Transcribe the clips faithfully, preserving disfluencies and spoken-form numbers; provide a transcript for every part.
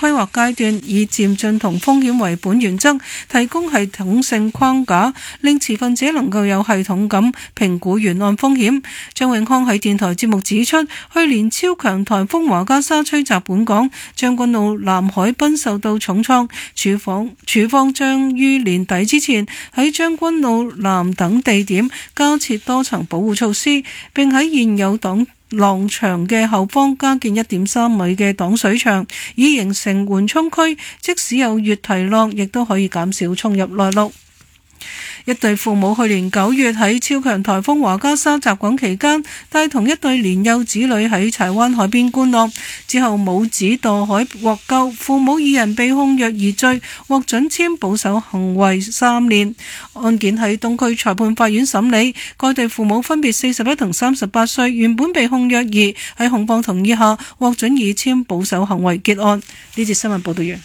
規劃階段，以漸進同風險為本原則，提供系統性框架，令持份者能夠有系統咁評估沿岸風險。張永康喺電台節目指出，去年超強颱風華加莎吹襲本港，將軍澳南海濱受到重創，處方處方將於年底之前喺將軍澳南等地點加設多層保護措施，並喺現有擋浪牆嘅後方加建一點三米嘅擋水牆，以形成緩衝區，即使有越堤浪，亦都可以減少衝入內陸。一對父母去年九月喺超強颱風華加莎襲港期間，帶同一對年幼子女喺柴灣海邊觀浪，之後母子墮海獲救，父母二人被控虐兒罪，獲准簽保守行為三年。案件喺東區裁判法院審理，該對父母分別四十一同三十八歲，原本被控虐兒，喺控方同意下獲准以簽保守行為結案。呢節新聞報道完。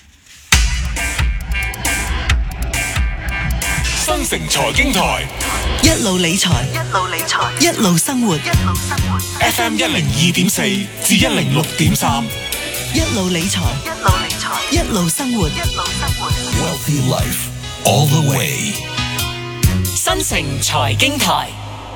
新城財經台一路理財，一路理財，一路生活，一路生活。 F M 一零二點四至一零六點三， 一路理財，一路理財，一路生活，一路生活。 Wealthy Life all the way。 新城財經台，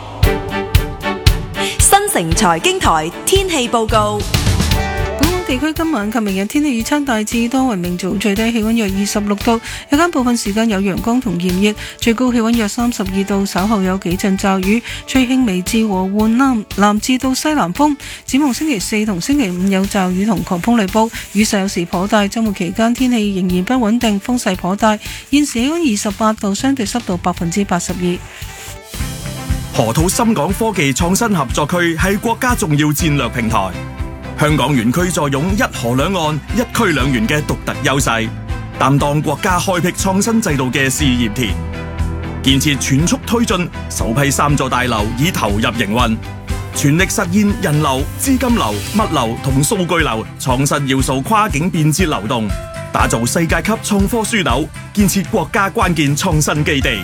新城財經台天氣報告。 地區今晚及明日天氣預測大致多雲，明早最低氣溫約二十六度，日間部分時間有陽光同炎熱，最高氣溫約三十二度，稍後有幾陣驟雨，吹輕微至和緩南南至到西南風。展望星期四同星期五有驟雨同狂風雷暴，雨勢有時頗大。周末期間天氣仍然不穩定，風勢頗大。現時氣溫二十八度，相對濕度百分之八十二。 河套深港科技創新合作區係國家重要戰略平台。香港園區坐擁一河兩岸、一區兩園嘅獨特優勢，擔當國家開闢創新制度嘅試驗田。建設全速推進，首批三座大樓已投入營運，全力實現人流、資金流、物流同數據流創新要素跨境便捷流動，打造世界級創科樞紐，建設國家關鍵創新基地。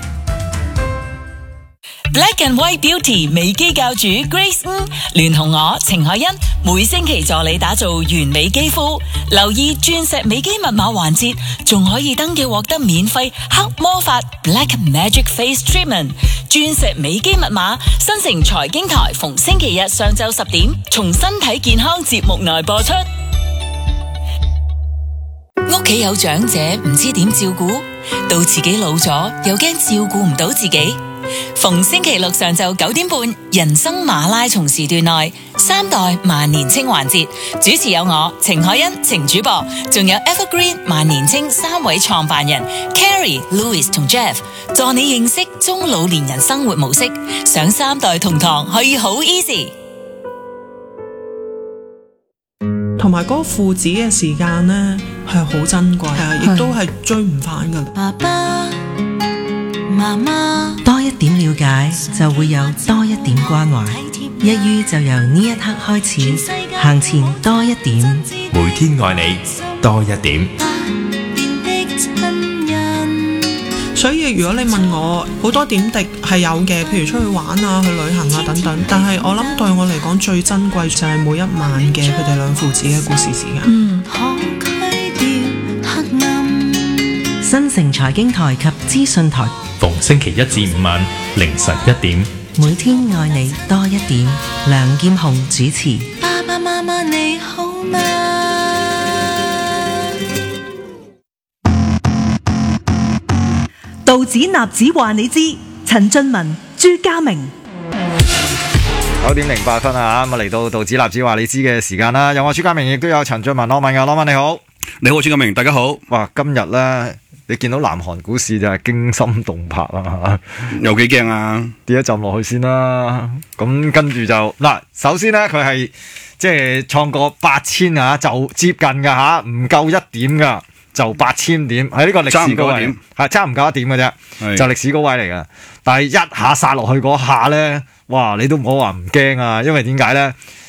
Black and White Beauty 美肌教主 Grace 吳聯同我程海欣每星期助你打造完美肌膚，留意鑽石美肌密碼環節，仲可以登記獲得免費黑魔法 Black Magic Face Treatment 鑽石美肌密碼。新城財經台逢星期日上晝十點從身體健康節目內播出。屋企有長者唔知點照顧，到自己老咗又驚照顧唔到自己。逢星期六上晝九點半，人生馬拉松時段內三代萬年青環節，主持有我程海欣、程主播，仲有 Evergreen 萬年青三位創辦人 Carrie、Louis 同 Jeff， 助你認識中老年人生活模式，上三代同堂可以好 easy。 同埋嗰個父子嘅時間呢係好珍貴，亦都係追唔返噶。 爸爸媽媽， 多一點了解，就會有多一點關懷。一於就由呢一刻開始，行前多一點， 每天愛你多一點。 所以如果你問我，好多點滴係有嘅，譬如出去玩啊、去旅行啊等等。但係我諗對我嚟講最珍貴就係每一晚嘅佢哋兩父子嘅故事時間。 嗯， 新城財經台及資訊台， 逢星期一至五晚凌晨一點， 每天愛你多一點。梁劍虹主持。 爸爸媽媽你好嗎？ 道指納指話你知，陳俊文、朱家明。 九點零八分啊！咁啊嚟到道指納指話你知嘅時間啦，有我朱家明，亦都有陳俊文。羅文嘅羅文你好， 你好朱家明，大家好。 哇！今日咧，你見到南韓股市就係驚心動魄啊！ 有幾驚啊？ 跌一浸落去先啦。咁跟住就嗱，首先咧佢係即係創過八千啊，就接近㗎吓，唔夠一點㗎。就八千點喺呢個歷史高位，係差唔夠一點嘅啫，就歷史高位嚟嘅。但係一下殺落去嗰下咧，哇！你都唔好話唔驚啊，因為點解咧？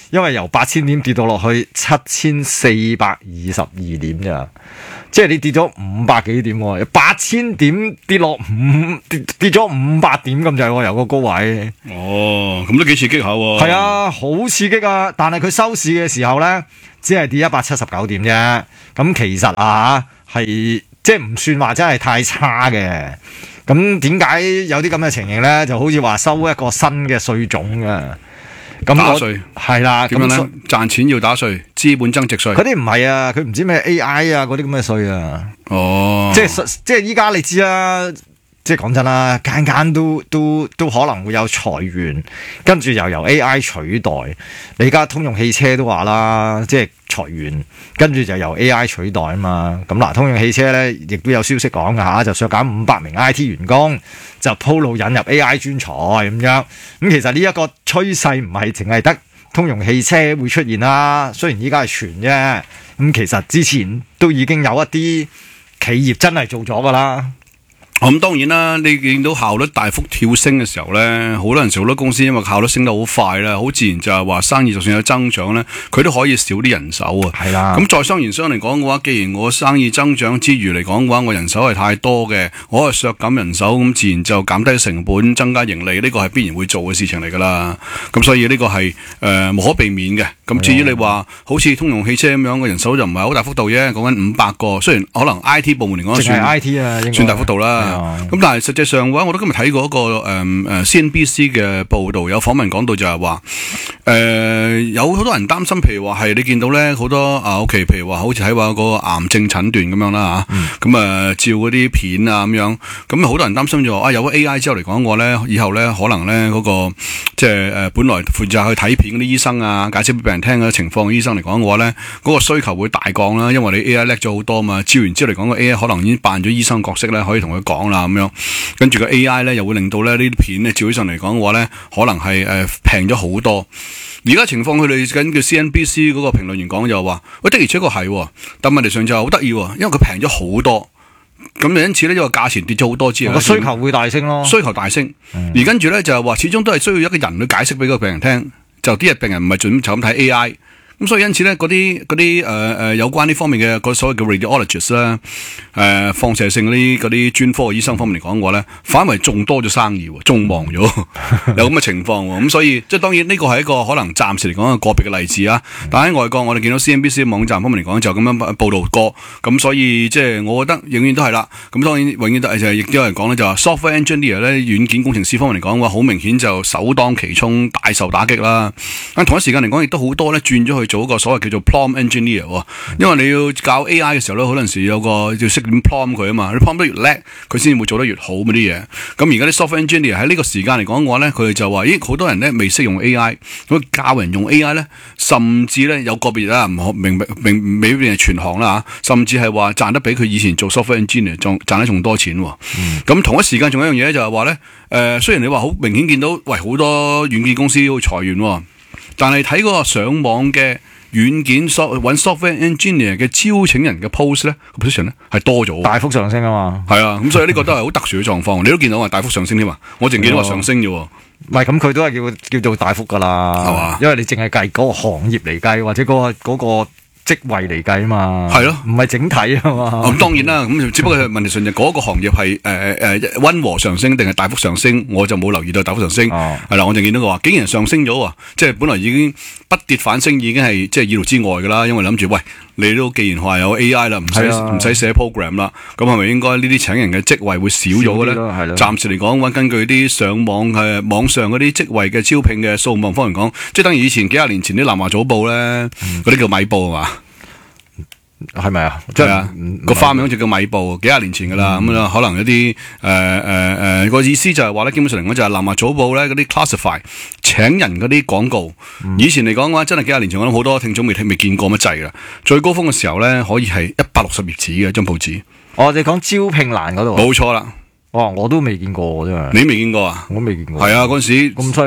因為由八千點跌到落去七千四百二十二點咋，即係你跌咗五百幾點喎，八千點跌落五跌跌咗五百點咁滯喎，由個高位。 哦，咁都幾刺激下喎。 係啊，好刺激啊！但係佢收市嘅時候咧，只係跌一百七十九點啫。咁其實啊，係即係唔算話真係太差嘅。咁點解有啲咁嘅情形咧？就好似話收一個新嘅稅種嘅。咁打稅係啦， 點樣咧？賺錢要打稅，資本增值稅。 嗰啲唔係啊，佢唔知咩 A I 啊，嗰啲咁嘅稅啊。 哦， 即係即係依家你知啦，即係講真啦，間間都都都可能會有裁員，跟住又由 A I 取代。你而家通用汽車都話啦，即係裁員，跟住就由 A I 取代啊嘛。咁嗱，通用汽車咧亦都有消息講㗎吓，就削減五百名 I T 員工，就鋪路引入 A I 專才咁樣。咁其實呢一個趨勢唔係淨係得通用汽車會出現啦，雖然依家係傳啫。咁其實之前都已經有一啲企業真係做咗㗎啦。 咁當然啦，你見到效率大幅跳升嘅時候咧，好多人時好多公司因為效率升得好快啦，好自然就係話生意就算有增長咧，佢都可以少啲人手啊。 係啦。 咁在商言商嚟講嘅話，既然我生意增長之餘嚟講嘅話，我人手係太多嘅，我係削減人手，咁自然就減低成本，增加盈利，呢個係必然會做嘅事情嚟㗎啦。咁所以呢個係誒、呃、無可避免嘅。咁至於你話好似通用汽車咁樣嘅人手就唔係好大幅度啫，講緊五百個，雖然可能 I T 部門嚟講算 I T 啊， 算大幅度啦。咁但係實際上嘅話，我都今日睇過一個誒誒、呃、C N B C 嘅報導，有訪問講到就係話，誒、呃、有好多人擔心，譬如話係你見到咧好多啊 OK，譬如話好似喺話嗰個癌症診斷咁樣啦嚇，咁啊、嗯呃、照嗰啲片啊咁樣，咁好多人擔心就話啊有咗 A I 之後嚟講嘅話咧，以後咧可能咧嗰、那個即係誒本來負責去睇片嗰啲醫生啊，解釋俾人聽嘅情況嘅醫生嚟講嘅話咧，嗰、那個需求會大降啦，因為你 A I 叻咗好多嘛，照完之後嚟講個 A I 可能已經扮咗醫生角色咧，可以同佢講啦咁樣。跟住個 A I 咧，又會令到咧呢啲片咧照起上嚟講嘅話咧，可能係誒平咗好多。而家情況佢哋緊叫 C N B C 嗰個評論員講就話，喂的而且確係，但問題上就係好得意，因為佢平咗好多。咁因此咧，因為價錢跌咗好多之後，個需求會大升咯。 需求大升，嗯、而跟住咧就係話，始終都係需要一個人去解釋俾個病人聽。就啲日病人唔係準就咁睇 A I。咁所以因此咧，嗰啲嗰啲誒誒有關呢方面嘅嗰所謂嘅 radiologist 啦，誒、呃、放射性嗰啲嗰啲專科嘅醫生方面嚟講嘅話咧，反為仲多咗生意，仲忙咗，有咁嘅情況喎。咁所以即係當然呢個係一個可能暫時嚟講嘅個別嘅例子啊。但喺外國，我哋見到 C N B C 網站方面嚟講就咁樣報導過。咁所以即係我覺得永遠都係啦。咁當然永遠都係就係亦都有人講咧，就話 software engineer 咧，軟件工程師方面嚟講嘅話，好明顯就首當其衝，大受打擊啦。但同一時間嚟講，亦都好多咧轉咗去做一個所謂叫做 prompt engineer 喎，因為你要教 A I 嘅時候咧，好多時有個要識點 prompt 佢啊嘛，你 prompt 得越叻，佢先至會做得越好嗰啲嘢。咁而家啲 software engineer 喺呢個時間嚟講嘅話咧，佢哋就話：咦，好多人咧未識用 A I， 咁教人用 A I 咧，甚至咧有個別啦，唔明明未必係全行啦嚇，甚至係話賺得比佢以前做 software engineer 仲賺得仲多錢喎。咁、嗯、同一時間仲有一樣嘢就係話咧，誒、呃、雖然你話好明顯見到，喂好多軟件公司會裁員喎，但係睇嗰個上網嘅軟件 soft 揾 software engineer 嘅招請人嘅 post 咧 position 咧係多咗，大幅上升啊嘛。 係啊，咁所以呢個都係好特殊嘅狀況。你都見到話大幅上升添嘛？我淨見到話上升啫喎。 唔係咁，佢都係叫叫做大幅噶啦，係嘛？因為你淨係計嗰個行業嚟計，或者嗰、嗰個嗰、嗰個職位嚟計啊嘛。係咯，唔係整體啊嘛。咁、 嗯、當然啦，咁只不過問題上就嗰個行業係誒誒溫和上升定係大幅上升，我就冇留意到大幅上升。係啦、哦，我就見到佢話竟然上升咗喎，即係本來已經不跌反升，已經係即係意料之外噶啦。因為諗住喂，你都既然話有 A I 啦，唔使唔使寫 program 啦，咁係咪應該呢啲請人嘅職位會少咗嘅咧？暫時嚟講，根據啲上網係網上嗰啲職位嘅招聘嘅數目方面講，即係等於以前幾廿年前啲南華早報咧，嗰啲、嗯、叫米報係嘛？ 係咪啊？ 即係啊，個花名好似叫米報，幾廿年前噶啦。咁啊、嗯，可能一啲誒誒誒個意思就係話咧，基本上嚟講就係南華早報咧嗰啲 classify 請人嗰啲廣告。嗯、以前嚟講嘅話，真係幾廿年前，我諗好多聽眾未未見過乜滯噶。最高峰嘅時候咧，可以係一百六十頁紙嘅一張報紙。 哦，你講招聘欄嗰度？ 冇錯啦。 哇！我都未見過真係。 你未見過啊？ 我未見過。 係啊，嗰陣時咁犀利噶。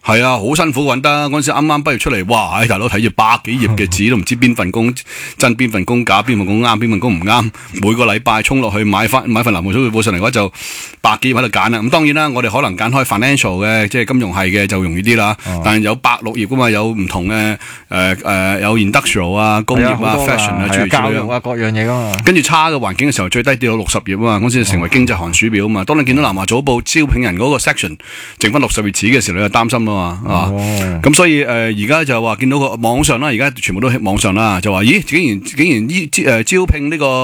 係啊，好辛苦揾得，嗰陣時啱啱畢業出嚟，哇！唉，大佬睇住百幾頁嘅紙都唔知邊份工真，邊份工假，邊份工啱，邊份工唔啱。每個禮拜衝落去買翻買份南華早報上嚟嘅話，就百幾頁喺度揀啦。咁當然啦，我哋可能揀開 financial 嘅，即係金融系嘅就容易啲啦。哦、但係有百六頁噶嘛，有唔同嘅誒誒，有 industrial 啊、工業啊、fashion 啊、諸如教育啊各樣嘢噶嘛。 跟住差嘅環境嘅時候，最低跌到六十頁啊嘛，嗰陣時成為經濟寒暑表啊嘛。當你見到南華早報招聘人嗰個 section 剩翻六十頁紙嘅時候，你就擔心啊嘛，係嘛、哦？咁所以誒，而、呃、家就話見到個網上啦，而家全部都喺網上啦，就話咦，竟然竟然依誒招聘呢、這個。